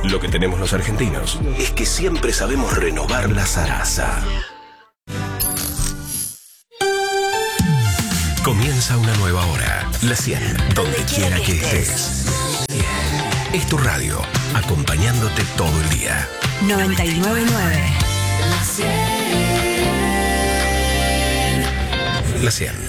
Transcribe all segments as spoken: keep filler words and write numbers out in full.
Lo que tenemos los argentinos es que siempre sabemos renovar la zaraza. Comienza una nueva hora. La cien, donde quiera que estés. Es tu radio, acompañándote todo el día. noventa y nueve punto nueve. La cien. La cien.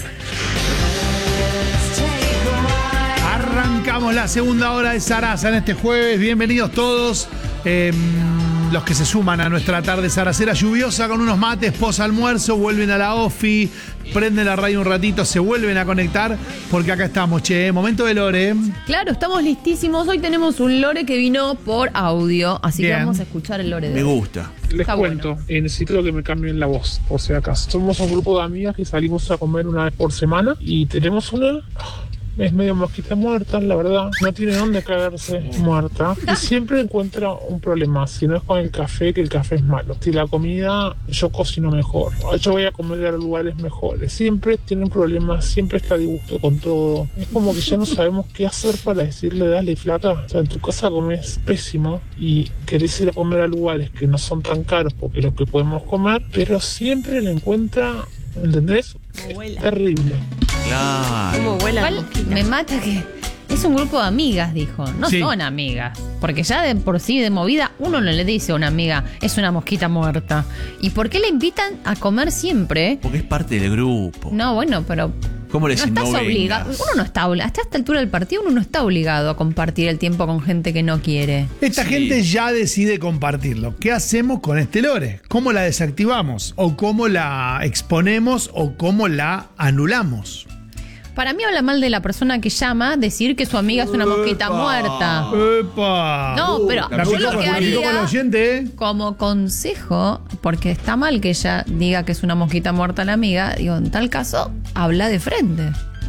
Arrancamos la segunda hora de Zaraza en este jueves. Bienvenidos todos. Eh, los que se suman a nuestra tarde zaracera lluviosa con unos mates post almuerzo, vuelven a la ofi, prenden la radio un ratito, se vuelven a conectar, porque acá estamos, che, momento de Lore. Claro, estamos listísimos. Hoy tenemos un Lore que vino por audio, así Bien. que vamos a escuchar el Lore de Me hoy. gusta. Les Está cuento, bueno. eh, necesito que me cambien la voz, por si acaso. Somos un grupo de amigas que salimos a comer una vez por semana y tenemos una... Es medio mosquita muerta, la verdad. No tiene dónde caerse muerta. Y siempre encuentra un problema. Si no es con el café, que el café es malo. Si la comida, yo cocino mejor. Yo voy a comer a lugares mejores. Siempre tiene problemas, siempre está a disgusto con todo. Es como que ya no sabemos qué hacer para decirle, dale, flaca. O sea, en tu casa comes pésimo y querés ir a comer a lugares que no son tan caros porque lo que podemos comer, pero siempre la encuentra, ¿entendés? Terrible. Claro. ¿Cómo vuela la Igual mosquita? me mata que es un grupo de amigas, dijo. No Sí. son amigas. Porque ya de por sí, de movida, uno no le dice a una amiga, es una mosquita muerta. ¿Y por qué la invitan a comer siempre? Porque es parte del grupo. No, bueno, pero... ¿Cómo le No decís estás no obligado. vengas? Uno no está obligado. Hasta esta altura del partido uno no está obligado a compartir el tiempo con gente que no quiere. Esta Sí. gente ya decide compartirlo. ¿Qué hacemos con este Lore? ¿Cómo la desactivamos? ¿O cómo la exponemos? ¿O cómo la anulamos? Para mí habla mal de la persona que llama decir que su amiga es una mosquita Epa. muerta. ¡Epa! No, pero la yo Comunicó- lo que comunicó con el haría oyente, ¿eh? como consejo, porque está mal que ella diga que es una mosquita muerta la amiga, digo, en tal caso, habla de frente.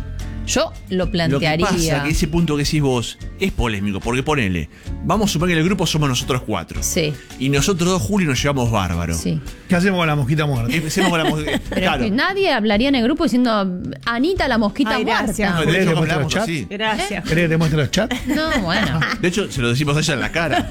Yo lo Lo que plantearía. pasa que ese punto que decís vos es polémico, porque ponele, vamos a suponer que el grupo somos nosotros cuatro. Sí, Y nosotros dos, Juli, nos llevamos bárbaro. sí. ¿Qué hacemos con la mosquita muerta? Empecemos con la mosquita. Pero Claro. es que nadie hablaría en el grupo diciendo Anita la mosquita Ay, gracias. No, muerta. de ¿Querés hecho, que muestre hablamos los así. Gracias. ¿Querés que te muestre los chats? No, bueno. De hecho, se lo decimos a ella en la cara.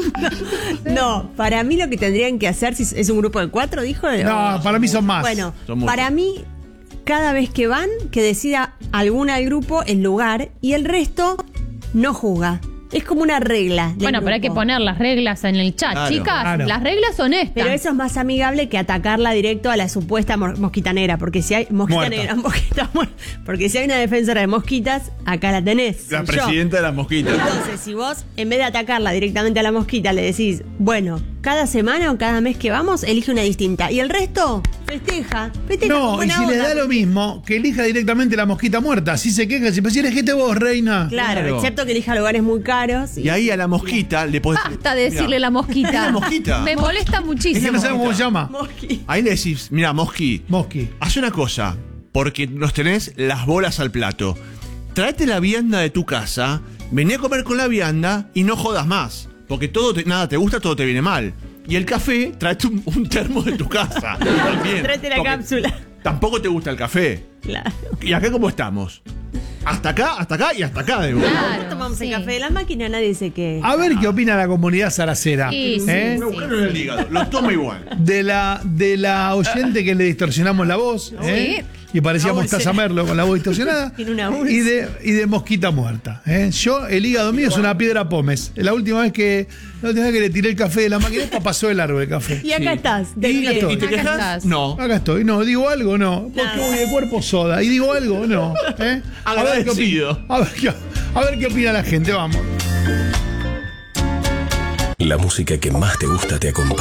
No, para mí lo que tendrían que hacer, si es un grupo de cuatro, dijo. No, para mí son más. Bueno, Son muchos. para mí, cada vez que van, que decida alguna del grupo el lugar y el resto no juzga. Es como una regla. del Bueno, pero hay que grupo. poner las reglas en el chat, Claro. chicas. Claro. Las reglas son estas. Pero eso es más amigable que atacarla directo a la supuesta mor- mosquita negra, porque si hay mosquita Muerta. negra, mosquita muerta, porque si hay una defensora de mosquitas, acá la tenés. La soy yo. presidenta de las mosquitas. Entonces, si vos, en vez de atacarla directamente a la mosquita, le decís, bueno, cada semana o cada mes que vamos, elige una distinta. Y el resto, festeja. Festeja con No, y buena si les onda. da lo mismo, que elija directamente la mosquita muerta. Si se queja, si pues si elegiste vos, reina. Claro, Claro. excepto que elija lugares muy caros. Y ahí a la mosquita le podés. Basta de decirle Mirá, la mosquita. es la mosquita. Me molesta Es que muchísimo. no sabemos cómo se llama. Mosqui. Ahí le decís, mira, Mosqui, Mosqui. haz una cosa, porque nos tenés las bolas al plato. Tráete la vianda de tu casa, vení a comer con la vianda y no jodas más. Porque todo te- nada te gusta, todo te viene mal. Y el café, tráete un, un termo de tu casa. También. Tráete la Porque cápsula. Tampoco te gusta el café. Claro. ¿Y acá cómo estamos? Hasta acá, hasta acá y hasta acá, de Claro. Nosotros tomamos sí. el café de la máquina, nadie dice que. A ver qué opina la comunidad zaracera. Sí, sí, ¿eh? Me buscaron el hígado, lo tomo igual. De la, de la oyente que le distorsionamos la voz. ¿eh? Y parecía Una Mostaza Merlo con la voz distorsionada. Tiene una voz. y, de, y de mosquita muerta. ¿eh? Yo, el hígado mío es una piedra pómez. La última vez que, la última vez que le tiré el café de la maquineta pasó el árbol el café. Y acá Sí. estás. de Y pie. estoy. ¿Y te Acá quejas? estás. No. Acá estoy, no, digo algo, no. Porque Nada. voy de cuerpo soda. Y digo algo, no. ¿eh? A ver qué Agradecido. opina, a ver qué, a ver qué opina la gente, vamos. La música que más te gusta te acompaña.